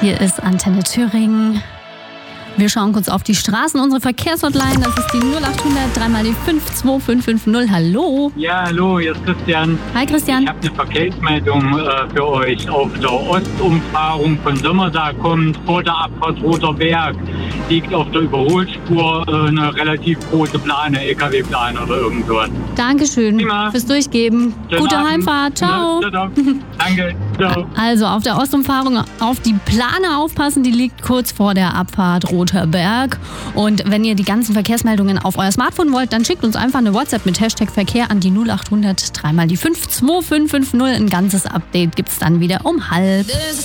Hier ist Antenne Thüringen. Wir schauen kurz auf die Straßen, unsere Verkehrshotline, das ist die 0800 3 mal die 52550. Hallo. Ja, hallo, hier ist Christian. Hi Christian. Ich habe eine Verkehrsmeldung für euch. Auf der Ostumfahrung von Sömmerda kommt vor der Abfahrt Roter Berg. Liegt auf der Überholspur eine relativ große Plane, LKW-Plane oder irgendwas. Dankeschön Prima. fürs Durchgeben. Schönen Gute Abend. Heimfahrt. Ciao. Ja, danke. Ciao. Also auf der Ostumfahrung auf die Plane aufpassen, die liegt kurz vor der Abfahrt Roter Berg. Und wenn ihr die ganzen Verkehrsmeldungen auf euer Smartphone wollt, dann schickt uns einfach eine WhatsApp mit Hashtag Verkehr an die 0800 3 mal die 52550. Ein ganzes Update gibt's dann wieder um halb.